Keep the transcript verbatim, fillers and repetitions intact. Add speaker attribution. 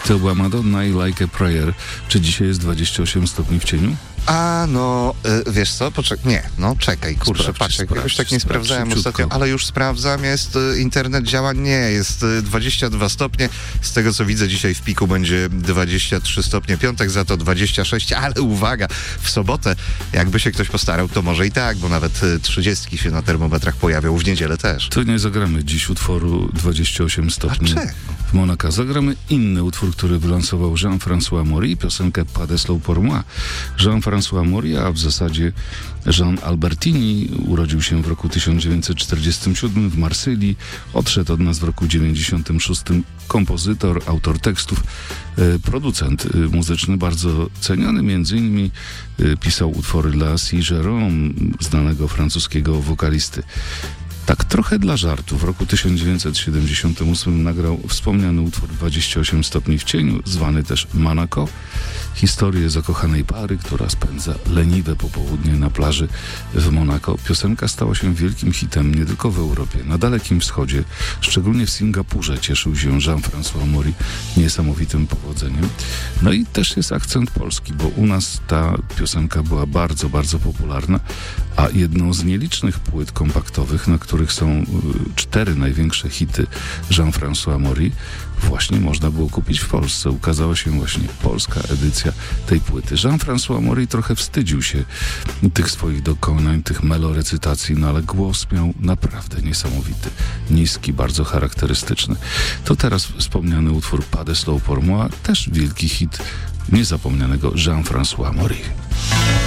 Speaker 1: To była Madonna i Like a Prayer. Czy dzisiaj jest dwadzieścia osiem stopni w cieniu?
Speaker 2: A no, y, wiesz co, poczekaj, nie, no czekaj, kurczę,
Speaker 1: Sprawdź,
Speaker 2: patrz,
Speaker 1: sprawdź,
Speaker 2: jakoś tak nie
Speaker 1: sprawdź,
Speaker 2: sprawdzałem
Speaker 1: szybciutko.
Speaker 2: ostatnio, ale już sprawdzam, jest, y, internet działa, nie, jest y, dwadzieścia dwa stopnie, z tego co widzę dzisiaj w piku będzie dwadzieścia trzy stopnie, piątek za to dwadzieścia sześć, ale uwaga, w sobotę, jakby się ktoś postarał, to może i tak, bo nawet y, trzydziestki się na termometrach pojawią, w niedzielę też.
Speaker 1: To nie zagramy dziś utworu dwadzieścia osiem stopni
Speaker 2: Dlaczego?
Speaker 1: w Monaka. Zagramy inny utwór, który wylansował Jean-François Maury, piosenkę Pas de slow pour moi. Jean-François Maury, a w zasadzie Jean Albertini, urodził się w roku tysiąc dziewięćset czterdziestym siódmym w Marsylii, odszedł od nas w roku dziewięćdziesiątym szóstym. Kompozytor, autor tekstów, e, producent e, muzyczny, bardzo ceniony, między innymi e, pisał utwory dla C. Jérôme, znanego francuskiego wokalisty. Tak trochę dla żartu w roku tysiąc dziewięćset siedemdziesiątym ósmym nagrał wspomniany utwór dwadzieścia osiem stopni w cieniu, zwany też Monaco. Historię zakochanej pary, która spędza leniwe popołudnie na plaży w Monako. Piosenka stała się wielkim hitem nie tylko w Europie, na Dalekim Wschodzie, szczególnie w Singapurze cieszył się Jean-François Maury niesamowitym powodzeniem. No i też jest akcent polski, bo u nas ta piosenka była bardzo, bardzo popularna, a jedną z nielicznych płyt kompaktowych, na których są y, cztery największe hity Jean-François Maury, właśnie można było kupić w Polsce. Ukazała się właśnie polska edycja tej płyty. Jean-François Maury trochę wstydził się tych swoich dokonań, tych melorecytacji, no ale głos miał naprawdę niesamowity, niski, bardzo charakterystyczny. To teraz wspomniany utwór Pas de slow pour moi, też wielki hit niezapomnianego Jean-François Maury.